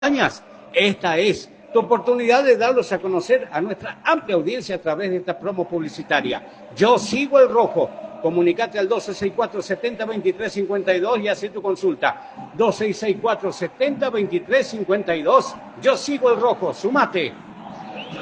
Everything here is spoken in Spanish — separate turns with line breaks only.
montañas, esta es tu oportunidad de darlos a conocer a nuestra amplia audiencia a través de esta promo publicitaria. Yo sigo el rojo. Comunicate al 2664-70-2352 y haz tu consulta. 2664-70-2352. Yo sigo el rojo. Sumate.